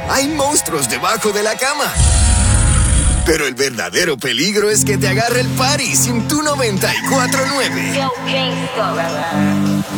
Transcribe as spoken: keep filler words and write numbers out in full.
Hay monstruos debajo de la cama. Pero el verdadero peligro es que te agarre el party sin tu noventa y cuatro nueve. Yo, King Star.